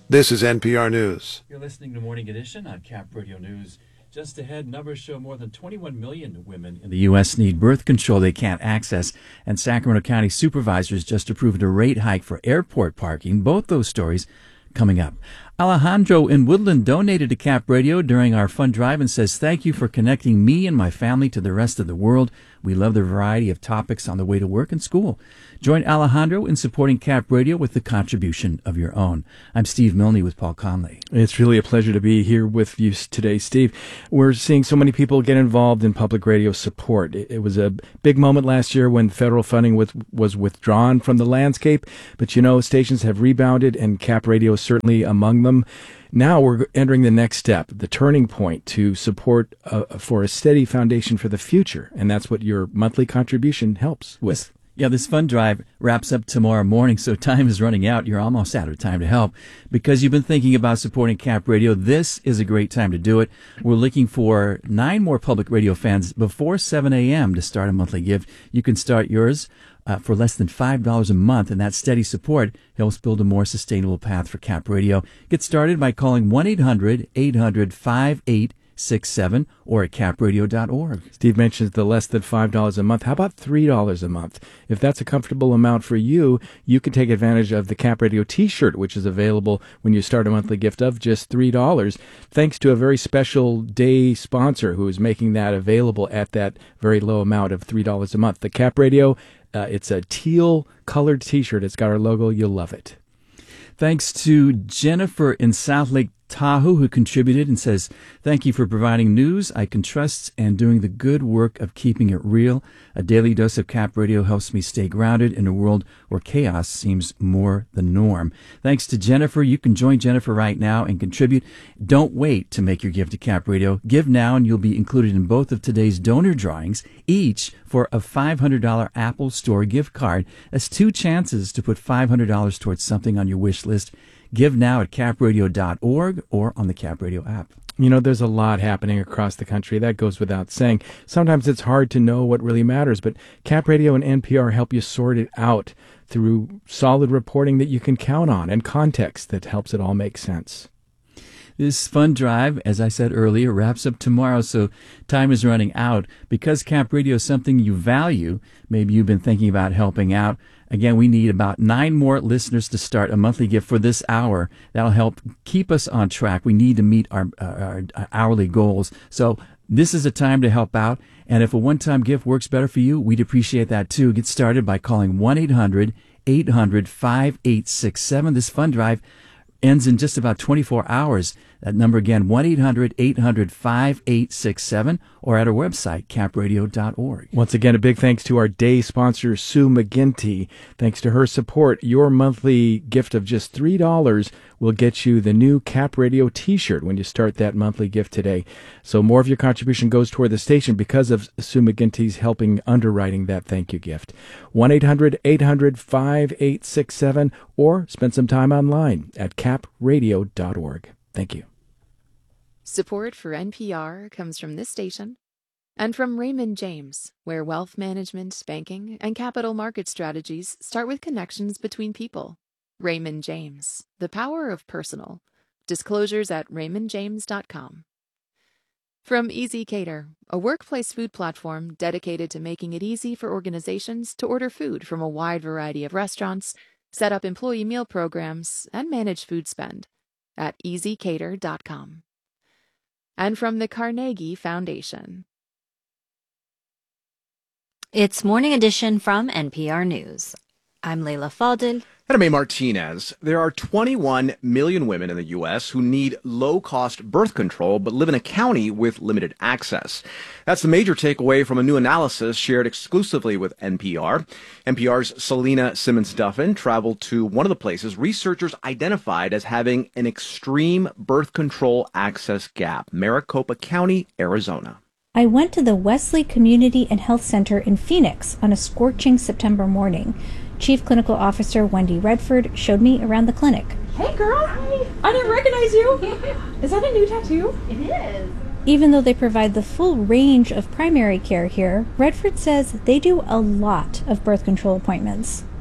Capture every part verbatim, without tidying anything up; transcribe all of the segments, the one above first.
This is N P R News. You're listening to Morning Edition on Cap Radio News. Just ahead, numbers show more than twenty-one million women in the U S need birth control they can't access, and Sacramento County supervisors just approved a rate hike for airport parking. Both those stories coming up. Alejandro in Woodland donated to Cap Radio during our fund drive and says, "Thank you for connecting me and my family to the rest of the world. We love the variety of topics on the way to work and school." Join Alejandro in supporting Cap Radio with the contribution of your own. I'm Steve Milne with Paul Conley. It's really a pleasure to be here with you today, Steve. We're seeing so many people get involved in public radio support. It, it was a big moment last year when federal funding was, was withdrawn from the landscape, but you know, stations have rebounded and Cap Radio is certainly among them. Now we're entering the next step, the turning point to support uh, for a steady foundation for the future, and that's what your monthly contribution helps with. Yeah, this fund drive wraps up tomorrow morning, so time is running out. You're almost out of time to help. Because you've been thinking about supporting Cap Radio, this is a great time to do it. We're looking for nine more public radio fans before seven a.m. to start a monthly gift. You can start yours uh, for less than five dollars a month, and that steady support helps build a more sustainable path for Cap Radio. Get started by calling one eight hundred eight hundred fifty-eight sixty-seven or at cap radio dot org. Steve mentions the less than five dollars a month. How about three dollars a month? If that's a comfortable amount for you, you can take advantage of the Cap Radio t-shirt, which is available when you start a monthly gift of just three dollars, thanks to a very special day sponsor who is making that available at that very low amount of three dollars a month. The Cap Radio, uh, it's a teal colored t-shirt. It's got our logo. You'll love it. Thanks to Jennifer in South Lake Tahoe, who contributed and says, "Thank you for providing news I can trust and doing the good work of keeping it real. A daily dose of Cap Radio helps me stay grounded in a world where chaos seems more the norm." Thanks to Jennifer. You can join Jennifer right now and contribute. Don't wait to make your gift to Cap Radio. Give now and you'll be included in both of today's donor drawings, each for a five hundred dollars Apple Store gift card. That's two chances to put five hundred dollars towards something on your wish list. Give now at cap radio dot org or on the Cap Radio app. You know, there's a lot happening across the country. That goes without saying. Sometimes it's hard to know what really matters, but Cap Radio and N P R help you sort it out through solid reporting that you can count on and context that helps it all make sense. This fund drive, as I said earlier, wraps up tomorrow, so time is running out. Because Cap Radio is something you value, maybe you've been thinking about helping out. Again, we need about nine more listeners to start a monthly gift for this hour. That'll help keep us on track. We need to meet our, uh, our hourly goals. So this is a time to help out. And if a one-time gift works better for you, we'd appreciate that too. Get started by calling one eight hundred eight hundred fifty-eight sixty-seven. This fund drive ends in just about twenty-four hours. That number again, one eight hundred eight hundred fifty-eight sixty-seven, or at our website, cap radio dot org. Once again, a big thanks to our day sponsor, Sue McGinty. Thanks to her support, your monthly gift of just three dollars will get you the new Cap Radio t-shirt when you start that monthly gift today. So more of your contribution goes toward the station because of Sue McGinty's helping underwriting that thank you gift. one eight hundred eight hundred fifty-eight sixty-seven, or spend some time online at cap radio dot org. Thank you. Support for N P R comes from this station and from Raymond James, where wealth management, banking, and capital market strategies start with connections between people. Raymond James, the power of personal. Disclosures at raymond james dot com. From Easy Cater, a workplace food platform dedicated to making it easy for organizations to order food from a wide variety of restaurants, set up employee meal programs, and manage food spend at easy cater dot com. And from the Carnegie Foundation. It's Morning Edition from N P R News. I'm Leila Fadel. And I'm A. Martinez. There are twenty-one million women in the U S who need low-cost birth control but live in a county with limited access. That's the major takeaway from a new analysis shared exclusively with N P R. N P R's Selena Simmons-Duffin traveled to one of the places researchers identified as having an extreme birth control access gap, Maricopa County, Arizona. I went to the Wesley Community and Health Center in Phoenix on a scorching September morning. Chief Clinical Officer Wendy Redford showed me around the clinic. Hey girl, Hi. I didn't recognize you. Is that a new tattoo? It is. Even though they provide the full range of primary care here, Redford says they do a lot of birth control appointments.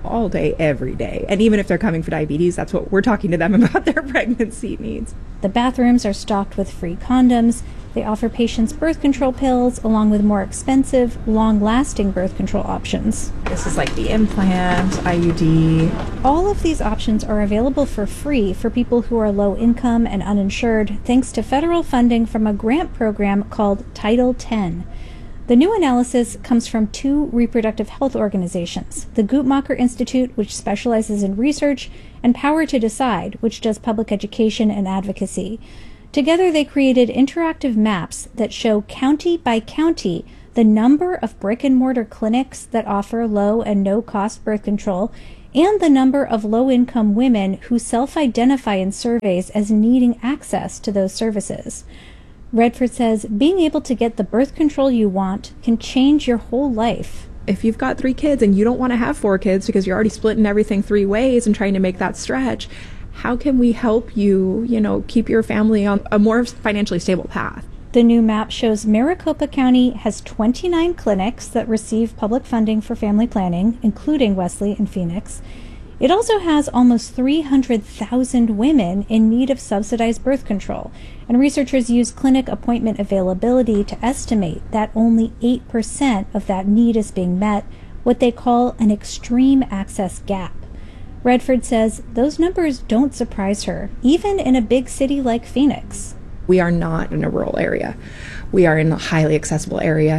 all day, every day. And even if they're coming for diabetes, that's what we're talking to them about their pregnancy needs. The bathrooms are stocked with free condoms. They offer patients birth control pills along with more expensive, long-lasting birth control options. This is like the implant, I U D. All of these options are available for free for people who are low income and uninsured, thanks to federal funding from a grant program called Title ten. The new analysis comes from two reproductive health organizations, the Guttmacher Institute, which specializes in research, and Power to Decide, which does public education and advocacy. Together, they created interactive maps that show county by county the number of brick-and-mortar clinics that offer low and no-cost birth control and the number of low-income women who self-identify in surveys as needing access to those services. Redford says being able to get the birth control you want can change your whole life. If you've got three kids and you don't want to have four kids because you're already splitting everything three ways and trying to make that stretch, how can we help you, you know, keep your family on a more financially stable path? The new map shows Maricopa County has twenty-nine clinics that receive public funding for family planning, including Wesley and Phoenix. It also has almost three hundred thousand women in need of subsidized birth control, and researchers use clinic appointment availability to estimate that only eight percent of that need is being met, what they call an extreme access gap. Redford says those numbers don't surprise her, even in a big city like Phoenix. We are not in a rural area. We are in a highly accessible area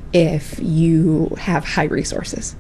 if you have high resources.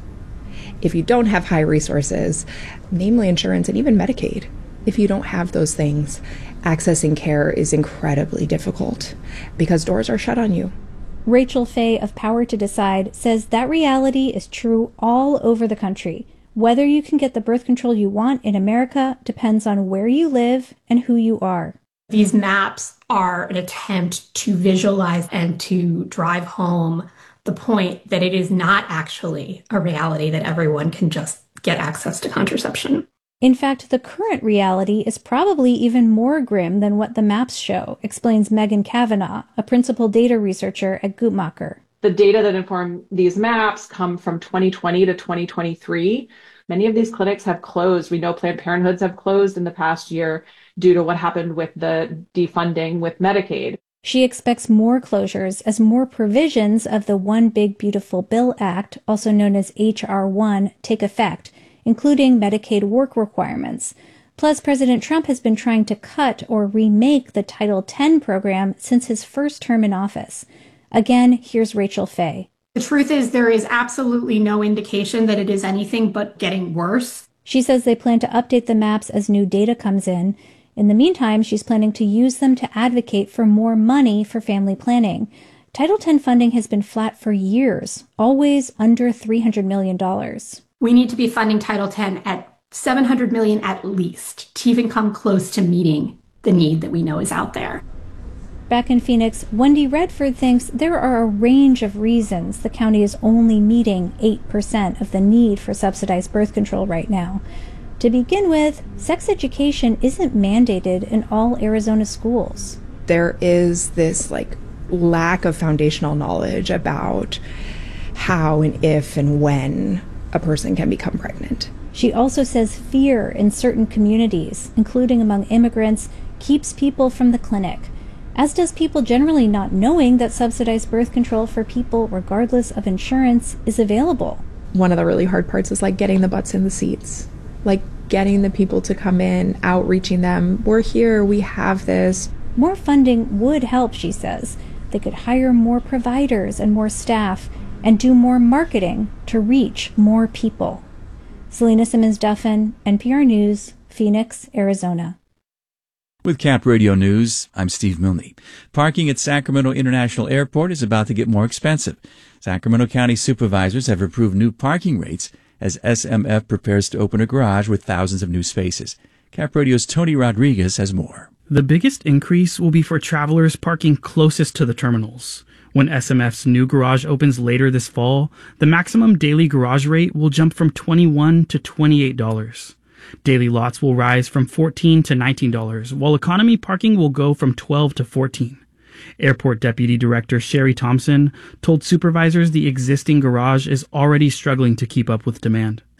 If you don't have high resources, namely insurance and even Medicaid, if you don't have those things, accessing care is incredibly difficult because doors are shut on you. Rachel Fay of Power to Decide says that reality is true all over the country. Whether you can get the birth control you want in America depends on where you live and who you are. These maps are an attempt to visualize and to drive home the point that it is not actually a reality that everyone can just get access to contraception. In fact, the current reality is probably even more grim than what the maps show, explains Megan Kavanaugh, a principal data researcher at Guttmacher. The data that inform these maps come from twenty twenty to twenty twenty-three. Many of these clinics have closed. We know Planned Parenthoods have closed in the past year due to what happened with the defunding with Medicaid. She expects more closures as more provisions of the One Big Beautiful Bill Act, also known as H R one, take effect, including Medicaid work requirements. Plus, President Trump has been trying to cut or remake the Title ten program since his first term in office. Again, here's Rachel Fay. The truth is there is absolutely no indication that it is anything but getting worse. She says they plan to update the maps as new data comes in. In the meantime, she's planning to use them to advocate for more money for family planning. Title ten funding has been flat for years, always under three hundred million dollars. We need to be funding Title ten at seven hundred million dollars at least to even come close to meeting the need that we know is out there. Back in Phoenix, Wendy Redford thinks there are a range of reasons the county is only meeting eight percent of the need for subsidized birth control right now. To begin with, sex education isn't mandated in all Arizona schools. There is this like lack of foundational knowledge about how and if and when a person can become pregnant. She also says fear in certain communities, including among immigrants, keeps people from the clinic, as does people generally not knowing that subsidized birth control for people, regardless of insurance, is available. One of the really hard parts is like getting the butts in the seats, like getting the people to come in, outreaching them. We're here, we have this. More funding would help, she says. They could hire more providers and more staff and do more marketing to reach more people. Selena Simmons-Duffin, N P R News, Phoenix, Arizona. With Cap Radio News, I'm Steve Milne. Parking at Sacramento International Airport is about to get more expensive. Sacramento County supervisors have approved new parking rates as S M F prepares to open a garage with thousands of new spaces. Cap Radio's Tony Rodriguez has more. The biggest increase will be for travelers parking closest to the terminals. When S M F's new garage opens later this fall, the maximum daily garage rate will jump from twenty-one dollars to twenty-eight dollars. Daily lots will rise from fourteen dollars to nineteen dollars, while economy parking will go from twelve dollars to fourteen dollars. Airport Deputy Director Sherry Thompson told supervisors the existing garage is already struggling to keep up with demand.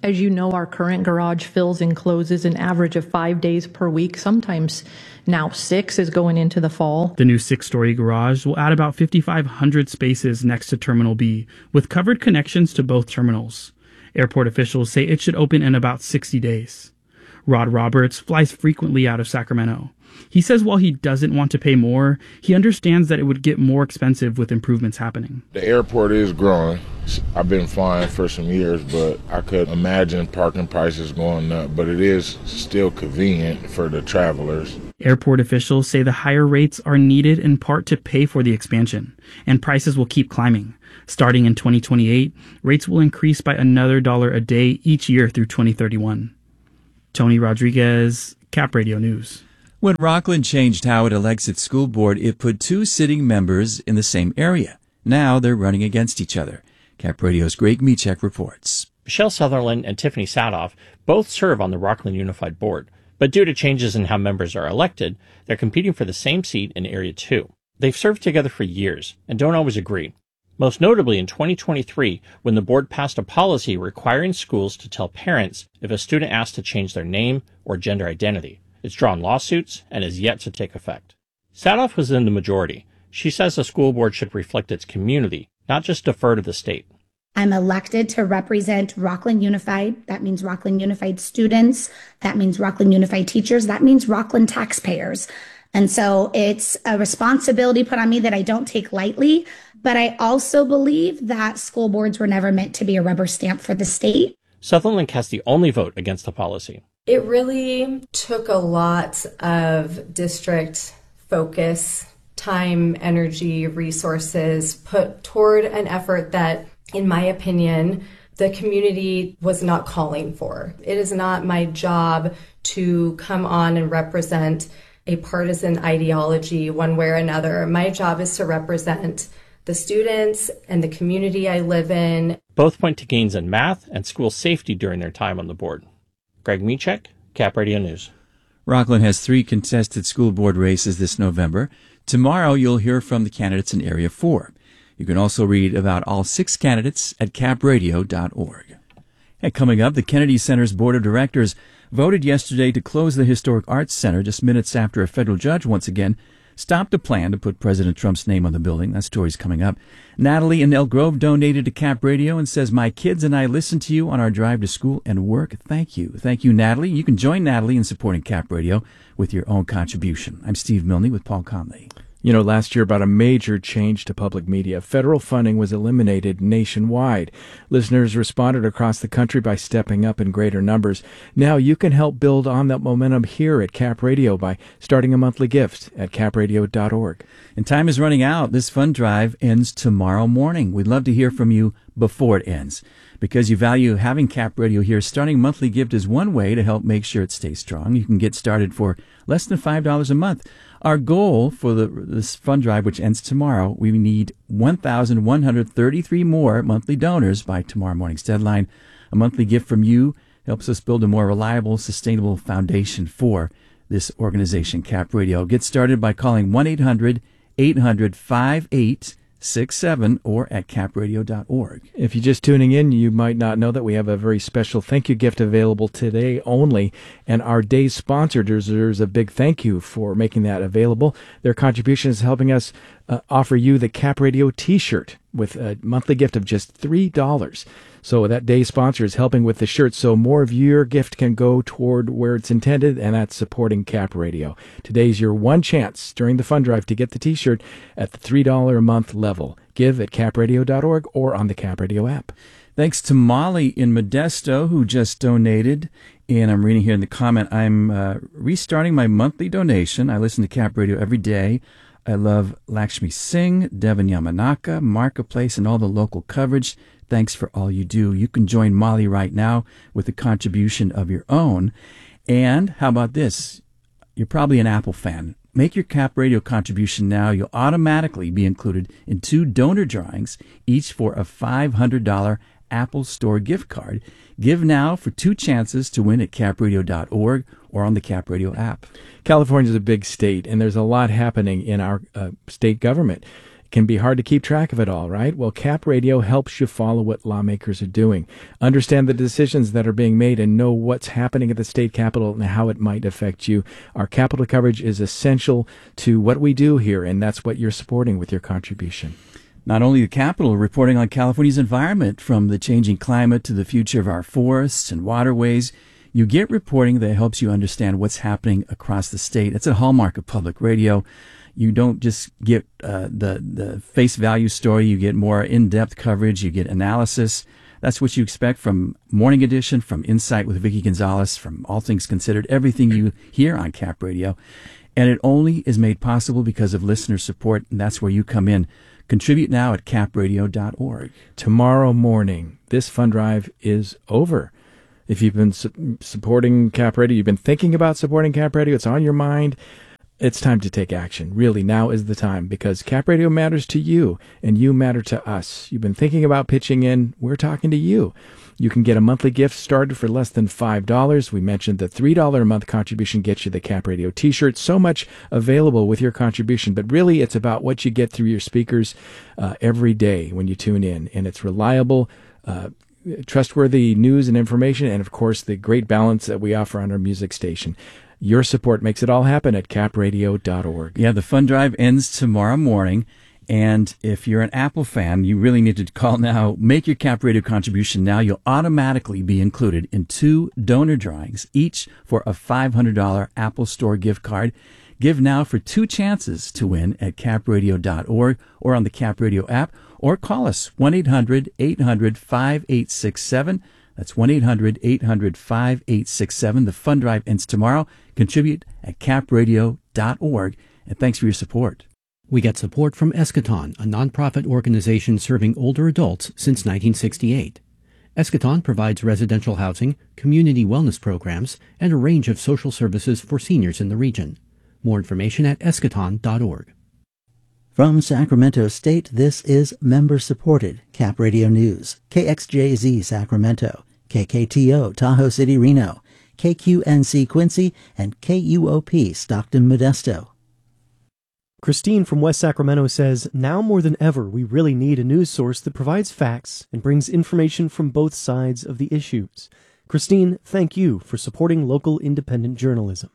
As you know, our current garage fills and closes an average of five days per week. Sometimes now six is going into the fall. The new six-story garage will add about fifty-five hundred spaces next to Terminal B, with covered connections to both terminals. Airport officials say it should open in about sixty days. Rod Roberts flies frequently out of Sacramento. He says while he doesn't want to pay more, he understands that it would get more expensive with improvements happening. The airport is growing. I've been flying for some years, but I could imagine parking prices going up, but it is still convenient for the travelers. Airport officials say the higher rates are needed in part to pay for the expansion, and prices will keep climbing. Starting in twenty twenty-eight, rates will increase by another dollar a day each year through twenty thirty-one. Tony Rodriguez, Cap Radio News. When Rockland changed how it elects its school board, it put two sitting members in the same area. Now they're running against each other. Cap Radio's Greg Michek reports. Michelle Sutherland and Tiffany Sadoff both serve on the Rockland Unified Board, but due to changes in how members are elected, they're competing for the same seat in Area two. They've served together for years and don't always agree. Most notably in twenty twenty-three, when the board passed a policy requiring schools to tell parents if a student asked to change their name or gender identity. It's drawn lawsuits and is yet to take effect. Sadoff was in the majority. She says the school board should reflect its community, not just defer to the state. I'm elected to represent Rockland Unified. That means Rockland Unified students. That means Rockland Unified teachers. That means Rockland taxpayers. And so it's a responsibility put on me that I don't take lightly. But I also believe that school boards were never meant to be a rubber stamp for the state. Sutherland cast the only vote against the policy. It really took a lot of district focus, time, energy, resources put toward an effort that, in my opinion, the community was not calling for. It is not my job to come on and represent a partisan ideology one way or another. My job is to represent the students and the community I live in. Both point to gains in math and school safety during their time on the board. Greg Michek, Cap Radio News. Rockland has three contested school board races this November. Tomorrow you'll hear from the candidates in Area four. You can also read about all six candidates at cap radio dot org. And coming up, the Kennedy Center's Board of Directors voted yesterday to close the Historic Arts Center just minutes after a federal judge once again stopped a plan to put President Trump's name on the building. That story's coming up. Natalie in Elk Grove donated to Cap Radio and says, "My kids and I listen to you on our drive to school and work." Thank you. Thank you, Natalie. You can join Natalie in supporting Cap Radio with your own contribution. I'm Steve Milne with Paul Conley. You know, last year about a major change to public media. Federal funding was eliminated nationwide. Listeners responded across the country by stepping up in greater numbers. Now you can help build on that momentum here at Cap Radio by starting a monthly gift at cap radio dot org. And time is running out. This fund drive ends tomorrow morning. We'd love to hear from you before it ends. Because you value having Cap Radio here, starting a monthly gift is one way to help make sure it stays strong. You can get started for less than five dollars a month. Our goal for the, this fund drive, which ends tomorrow, we need one thousand one hundred thirty-three more monthly donors by tomorrow morning's deadline. A monthly gift from you helps us build a more reliable, sustainable foundation for this organization, Cap Radio. Get started by calling one eight hundred eight hundred fifty-eight sixty-seven or at cap radio dot org. If you're just tuning in, you might not know that we have a very special thank you gift available today only, and our day's sponsor deserves a big thank you for making that available. Their contribution is helping us uh, offer you the Cap Radio t-shirt with a monthly gift of just three dollars. So that day's sponsor is helping with the shirt, so more of your gift can go toward where it's intended, and that's supporting Cap Radio. Today's your one chance during the fund drive to get the t-shirt at the three dollars a month level. Give at cap radio dot org or on the Cap Radio app. Thanks to Molly in Modesto, who just donated. And I'm reading here in the comment, I'm uh, restarting my monthly donation. I listen to Cap Radio every day. I love Lakshmi Singh, Devin Yamanaka, Marketplace, and all the local coverage. Thanks for all you do. You can join Molly right now with a contribution of your own. And how about this? You're probably an Apple fan. Make your Cap Radio contribution now. You'll automatically be included in two donor drawings, each for a five hundred dollars Apple Store gift card. Give now for two chances to win at cap radio dot org or on the Cap Radio app. California is a big state, and there's a lot happening in our uh, state government. can be hard to keep track of it all, right? Well, Cap Radio helps you follow what lawmakers are doing, understand the decisions that are being made, and know what's happening at the state capitol and how it might affect you. Our Capitol coverage is essential to what we do here, and that's what you're supporting with your contribution. Not only the Capitol reporting on California's environment, from the changing climate to the future of our forests and waterways, you get reporting that helps you understand what's happening across the state. It's a hallmark of public radio. You don't just get uh, the, the face value story. You get more in-depth coverage. You get analysis. That's what you expect from Morning Edition, from Insight with Vicki Gonzalez, from All Things Considered, everything you hear on Cap Radio. And it only is made possible because of listener support, and that's where you come in. Contribute now at cap radio dot org. Tomorrow morning, this fund drive is over. If you've been su- supporting Cap Radio, you've been thinking about supporting Cap Radio, it's on your mind, it's time to take action. Really, now is the time, because Cap Radio matters to you, and you matter to us. You've been thinking about pitching in, we're talking to you. You can get a monthly gift started for less than five dollars. We mentioned the three dollars a month contribution gets you the Cap Radio t-shirt. So much available with your contribution, but really it's about what you get through your speakers uh, every day when you tune in. And it's reliable, uh, trustworthy news and information, and of course the great balance that we offer on our music station. Your support makes it all happen at cap radio dot org. Yeah, the fund drive ends tomorrow morning. And if you're an Apple fan, you really need to call now. Make your Cap Radio contribution now. You'll automatically be included in two donor drawings, each for a five hundred dollars Apple Store gift card. Give now for two chances to win at cap radio dot org or on the Cap Radio app, or call us one eight hundred eight hundred five eight six seven. That's one eight hundred eight hundred five eight six seven. The fund drive ends tomorrow. Contribute at cap radio dot org. And thanks for your support. We get support from Eschaton, a nonprofit organization serving older adults since nineteen sixty-eight. Eschaton provides residential housing, community wellness programs, and a range of social services for seniors in the region. More information at eschaton dot org. From Sacramento State, this is member-supported Cap Radio News. K X J Z Sacramento, K K T O Tahoe City Reno, K Q N C Quincy, and K U O P Stockton Modesto. Christine from West Sacramento says, now more than ever, we really need a news source that provides facts and brings information from both sides of the issues. Christine, thank you for supporting local independent journalism.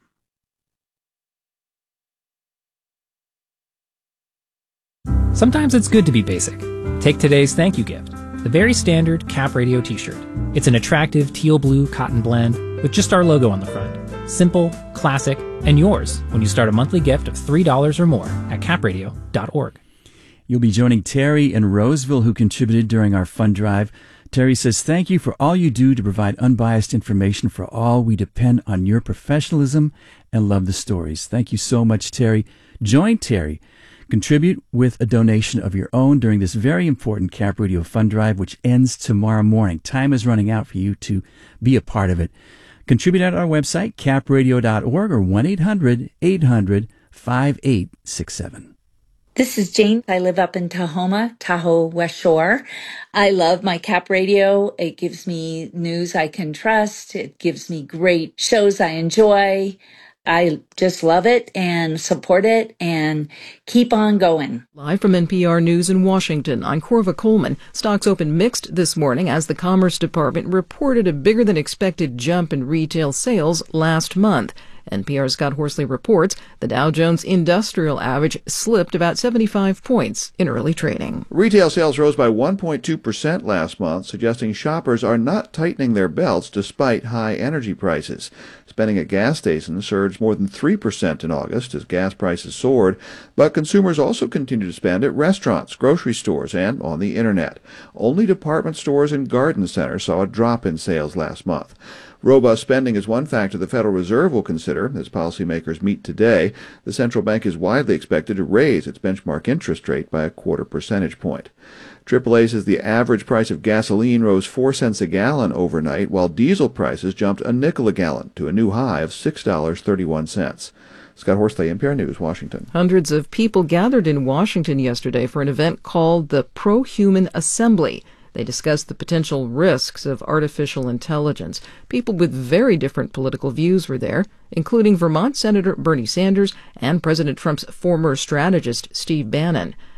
Sometimes it's good to be basic. Take today's thank you gift, the very standard Cap Radio t-shirt. It's an attractive teal blue cotton blend with just our logo on the front. Simple, classic, and yours when you start a monthly gift of three dollars or more at cap radio dot org. You'll be joining Terry in Roseville, who contributed during our fund drive. Terry says, thank you for all you do to provide unbiased information for all. We depend on your professionalism and love the stories. Thank you so much, Terry. Join Terry. Contribute with a donation of your own during this very important Cap Radio fund drive, which ends tomorrow morning. Time is running out for you to be a part of it. Contribute at our website, cap radio dot org, or one eight hundred eight hundred five eight six seven. This is Jane. I live up in Tahoma, Tahoe West Shore. I love my Cap Radio. It gives me news I can trust. It gives me great shows I enjoy. I just love it and support it and keep on going. Live from N P R News in Washington, I'm Corva Coleman. Stocks opened mixed this morning as the Commerce Department reported a bigger than expected jump in retail sales last month. N P R's Scott Horsley reports the Dow Jones Industrial Average slipped about seventy-five points in early trading. Retail sales rose by one point two percent last month, suggesting shoppers are not tightening their belts despite high energy prices. Spending at gas stations surged more than three percent in August as gas prices soared, but consumers also continue to spend at restaurants, grocery stores, and on the internet. Only department stores and garden centers saw a drop in sales last month. Robust spending is one factor the Federal Reserve will consider as policymakers meet today. The central bank is widely expected to raise its benchmark interest rate by a quarter percentage point. triple A says the average price of gasoline rose four cents a gallon overnight, while diesel prices jumped a nickel a gallon to a new high of six dollars and thirty-one cents. Scott Horsley, N P R News, Washington. Hundreds of people gathered in Washington yesterday for an event called the Pro-Human Assembly. They discussed the potential risks of artificial intelligence. People with very different political views were there, including Vermont Senator Bernie Sanders and President Trump's former strategist, Steve Bannon.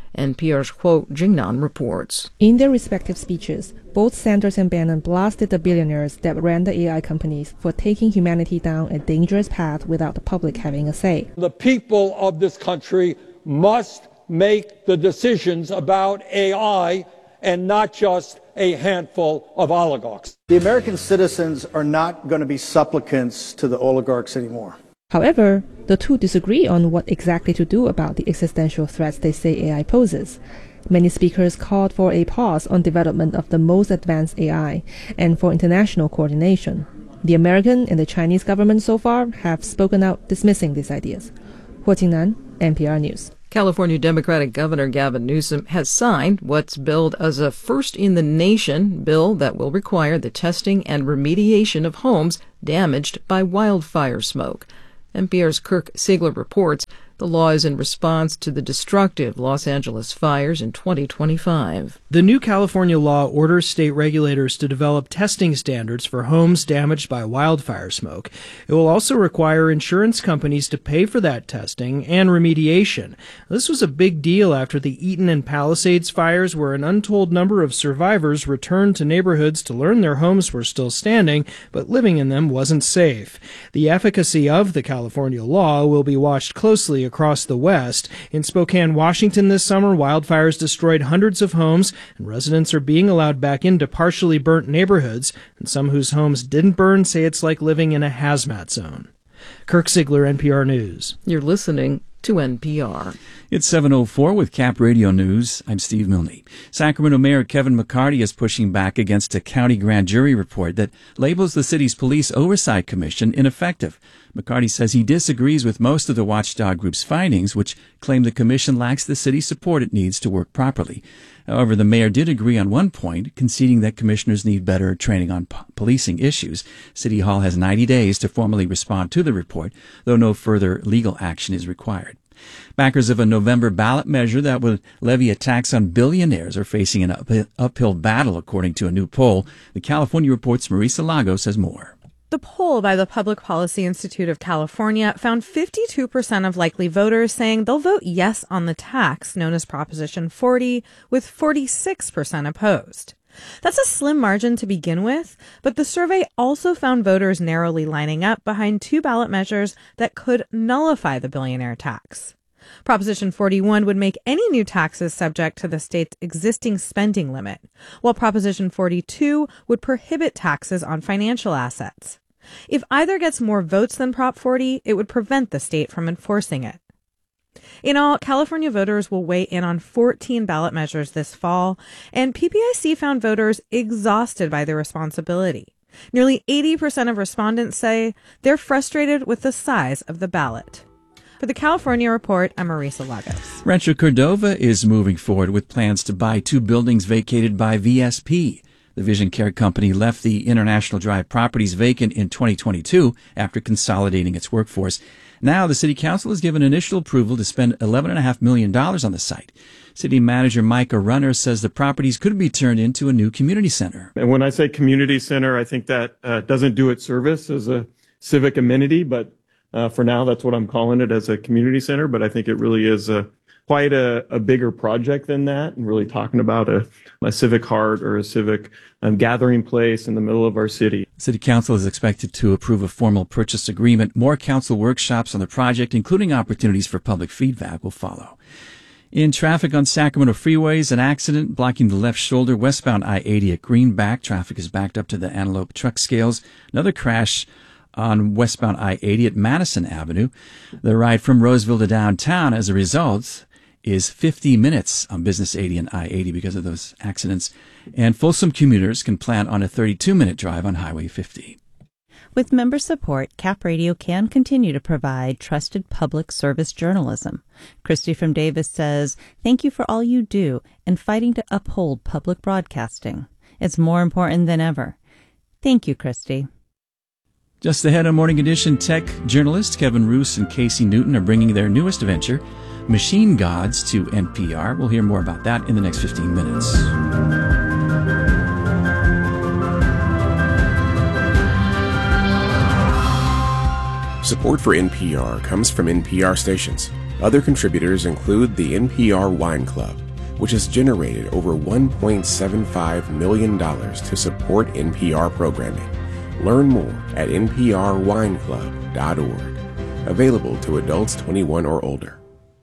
N P R's Huo Jingnan reports. In their respective speeches, both Sanders and Bannon blasted the billionaires that ran the A I companies for taking humanity down a dangerous path without the public having a say. The people of this country must make the decisions about A I and not just a handful of oligarchs. The American citizens are not going to be supplicants to the oligarchs anymore. However, the two disagree on what exactly to do about the existential threats they say A I poses. Many speakers called for a pause on development of the most advanced A I and for international coordination. The American and the Chinese government so far have spoken out dismissing these ideas. Huo Jingnan, N P R News. California Democratic Governor Gavin Newsom has signed what's billed as a first-in-the-nation bill that will require the testing and remediation of homes damaged by wildfire smoke. N P R's Kirk Siegler reports the law is in response to the destructive Los Angeles fires in twenty twenty-five. The new California law orders state regulators to develop testing standards for homes damaged by wildfire smoke. It will also require insurance companies to pay for that testing and remediation. This was a big deal after the Eaton and Palisades fires, where an untold number of survivors returned to neighborhoods to learn their homes were still standing, but living in them wasn't safe. The efficacy of the California law will be watched closely across the West. In Spokane, Washington this summer, wildfires destroyed hundreds of homes, and residents are being allowed back into partially burnt neighborhoods, and some whose homes didn't burn say it's like living in a hazmat zone. Kirk Siegler, N P R News. You're listening to N P R. It's seven oh four with Cap Radio News. I'm Steve Milne. Sacramento Mayor Kevin McCarty is pushing back against a county grand jury report that labels the city's Police Oversight Commission ineffective. McCarty says he disagrees with most of the watchdog group's findings, which claim the commission lacks the city support it needs to work properly. However, the mayor did agree on one point, conceding that commissioners need better training on po- policing issues. City Hall has ninety days to formally respond to the report, though no further legal action is required. Backers of a November ballot measure that would levy a tax on billionaires are facing an up- uphill battle, according to a new poll. The California Report's Marisa Lagos has more. The poll by the Public Policy Institute of California found fifty-two percent of likely voters saying they'll vote yes on the tax, known as Proposition forty, with forty-six percent opposed. That's a slim margin to begin with, but the survey also found voters narrowly lining up behind two ballot measures that could nullify the billionaire tax. Proposition forty-one would make any new taxes subject to the state's existing spending limit, while Proposition forty-two would prohibit taxes on financial assets. If either gets more votes than Prop forty, it would prevent the state from enforcing it. In all, California voters will weigh in on fourteen ballot measures this fall, and P P I C found voters exhausted by their responsibility. Nearly eighty percent of respondents say they're frustrated with the size of the ballot. For the California Report, I'm Marisa Lagos. Rancho Cordova is moving forward with plans to buy two buildings vacated by V S P. The Vision Care Company left the International Drive properties vacant in twenty twenty-two after consolidating its workforce. Now the City Council has given initial approval to spend eleven point five million dollars on the site. City Manager Micah Runner says the properties could be turned into a new community center. And when I say community center, I think that uh, doesn't do it service as a civic amenity, but Uh, for now, that's what I'm calling it, as a community center. But I think it really is a, quite a, a bigger project than that, and really talking about a, a civic heart or a civic um, gathering place in the middle of our city. City Council is expected to approve a formal purchase agreement. More council workshops on the project, including opportunities for public feedback, will follow. In traffic on Sacramento freeways, an accident blocking the left shoulder westbound I eighty at Greenback. Traffic is backed up to the Antelope truck scales. Another crash on westbound I eighty at Madison Avenue. The ride from Roseville to downtown, as a result, is fifty minutes on Business eighty and I eighty because of those accidents. And Folsom commuters can plan on a thirty-two minute drive on Highway fifty. With member support, Cap Radio can continue to provide trusted public service journalism. Christy from Davis says, "Thank you for all you do in fighting to uphold public broadcasting. It's more important than ever." Thank you, Christy. Just ahead on Morning Edition, tech journalists Kevin Roos and Casey Newton are bringing their newest venture, Machine Gods, to N P R. We'll hear more about that in the next fifteen minutes. Support for N P R comes from N P R stations. Other contributors include the N P R Wine Club, which has generated over one point seven five million dollars to support N P R programming. Learn more at n p r wine club dot org. Available to adults twenty-one or older.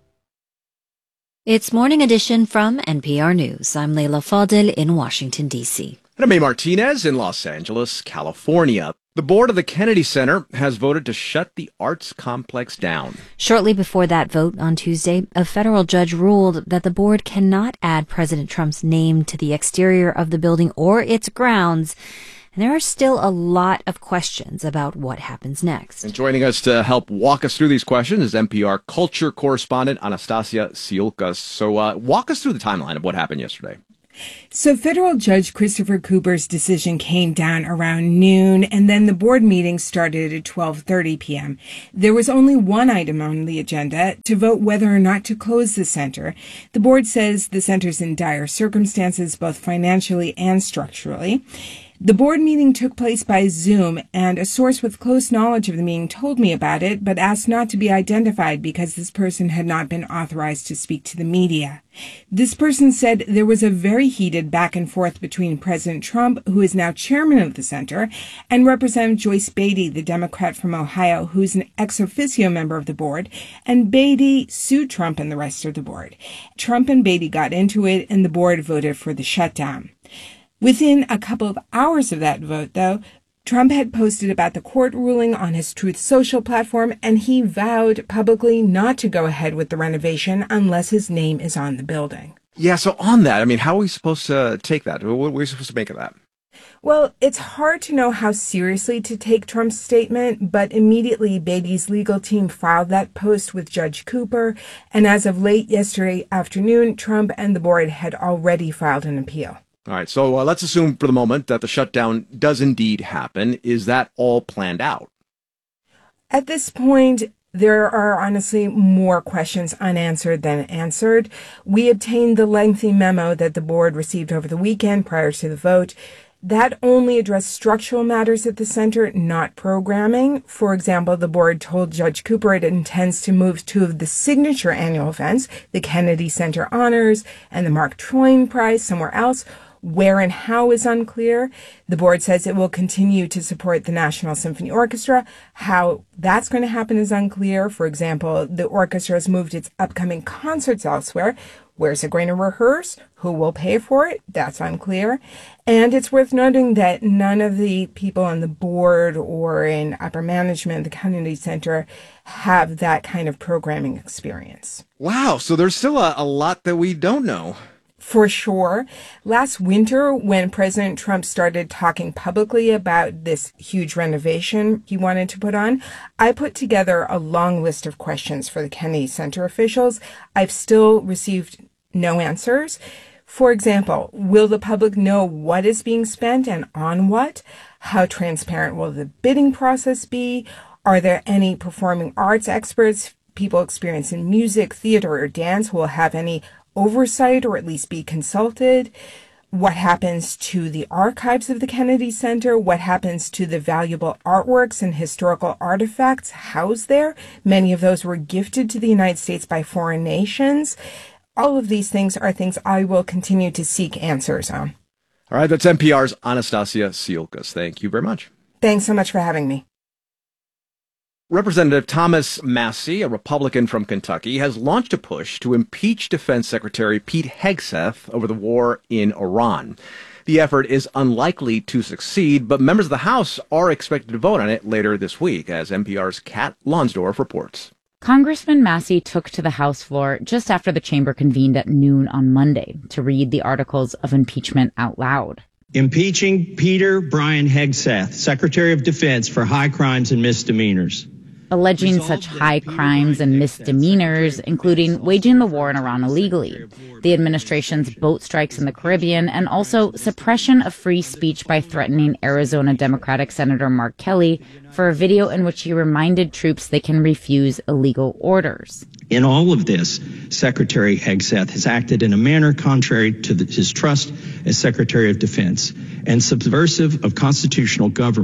It's Morning Edition from N P R News. I'm Leila Fadel in Washington, D C. And I'm May Martinez in Los Angeles, California. The board of the Kennedy Center has voted to shut the arts complex down. Shortly before that vote on Tuesday, a federal judge ruled that the board cannot add President Trump's name to the exterior of the building or its grounds. And there are still a lot of questions about what happens next. And joining us to help walk us through these questions is N P R culture correspondent Anastasia Siulkas. So uh, walk us through the timeline of what happened yesterday. So federal judge Christopher Cooper's decision came down around noon, and then the board meeting started at twelve thirty p.m. There was only one item on the agenda, to vote whether or not to close the center. The board says the center's in dire circumstances, both financially and structurally. The board meeting took place by Zoom, and a source with close knowledge of the meeting told me about it, but asked not to be identified because this person had not been authorized to speak to the media. This person said there was a very heated back and forth between President Trump, who is now chairman of the center, and Representative Joyce Beatty, the Democrat from Ohio, who's an ex officio member of the board, and Beatty sued Trump and the rest of the board. Trump and Beatty got into it, and the board voted for the shutdown. Within a couple of hours of that vote, though, Trump had posted about the court ruling on his Truth Social platform, and he vowed publicly not to go ahead with the renovation unless his name is on the building. Yeah, so on that, I mean, how are we supposed to take that? What are we supposed to make of that? Well, it's hard to know how seriously to take Trump's statement, but immediately Beatty's legal team filed that post with Judge Cooper, and as of late yesterday afternoon, Trump and the board had already filed an appeal. All right, so uh, let's assume for the moment that the shutdown does indeed happen. Is that all planned out? At this point, there are honestly more questions unanswered than answered. We obtained the lengthy memo that the board received over the weekend prior to the vote. That only addressed structural matters at the center, not programming. For example, the board told Judge Cooper it intends to move two of the signature annual events, the Kennedy Center Honors and the Mark Twain Prize, somewhere else. Where and how is unclear. The board says it will continue to support the National Symphony Orchestra. How that's going to happen is unclear. For example, the orchestra has moved its upcoming concerts elsewhere. Where's it going to rehearse? Who will pay for it? That's unclear. And it's worth noting that none of the people on the board or in upper management at the Kennedy Center have that kind of programming experience. Wow, so there's still a, a lot that we don't know. For sure. Last winter, when President Trump started talking publicly about this huge renovation he wanted to put on, I put together a long list of questions for the Kennedy Center officials. I've still received no answers. For example, will the public know what is being spent and on what? How transparent will the bidding process be? Are there any performing arts experts, people experienced in music, theater, or dance who will have any oversight or at least be consulted? What happens to the archives of the Kennedy Center? What happens to the valuable artworks and historical artifacts housed there? Many of those were gifted to the United States by foreign nations. All of these things are things I will continue to seek answers on. All right, that's N P R's Anastasia Siulkas. Thank you very much. Thanks so much for having me. Representative Thomas Massie, a Republican from Kentucky, has launched a push to impeach Defense Secretary Pete Hegseth over the war in Iran. The effort is unlikely to succeed, but members of the House are expected to vote on it later this week, as N P R's Kat Lonsdorf reports. Congressman Massie took to the House floor just after the chamber convened at noon on Monday to read the articles of impeachment out loud. Impeaching Peter Brian Hegseth, Secretary of Defense, for high crimes and misdemeanors. Alleging such high crimes and misdemeanors, including waging the war in Iran illegally, the administration's boat strikes in the Caribbean, and also suppression of free speech by threatening Arizona Democratic Senator Mark Kelly for a video in which he reminded troops they can refuse illegal orders. In all of this, Secretary Hegseth has acted in a manner contrary to the, his trust as Secretary of Defense and subversive of constitutional government.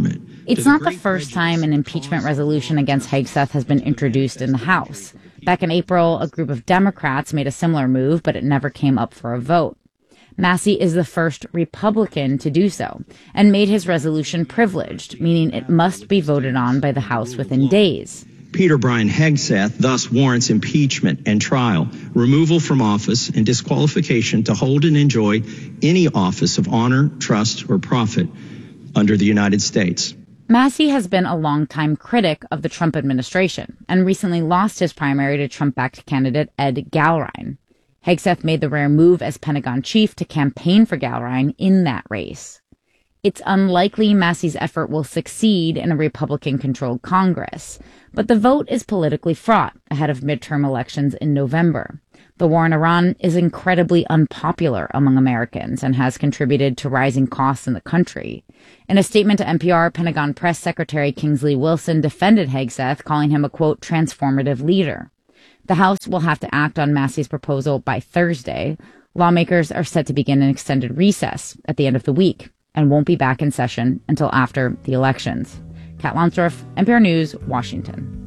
It's not the first time an impeachment resolution against Hegseth has been introduced in the House. Back in April, a group of Democrats made a similar move, but it never came up for a vote. Massey is the first Republican to do so, and made his resolution privileged, meaning it must be voted on by the House within days. Peter Brian Hegseth thus warrants impeachment and trial, removal from office, and disqualification to hold and enjoy any office of honor, trust, or profit under the United States. Massey has been a longtime critic of the Trump administration and recently lost his primary to Trump-backed candidate Ed Gallrein. Hegseth made the rare move as Pentagon chief to campaign for Gallrein in that race. It's unlikely Massey's effort will succeed in a Republican-controlled Congress, but the vote is politically fraught ahead of midterm elections in November. The war in Iran is incredibly unpopular among Americans and has contributed to rising costs in the country. In a statement to N P R, Pentagon Press Secretary Kingsley Wilson defended Hegseth, calling him a, quote, transformative leader. The House will have to act on Massey's proposal by Thursday. Lawmakers are set to begin an extended recess at the end of the week and won't be back in session until after the elections. Kat Lonsdorf, N P R News, Washington.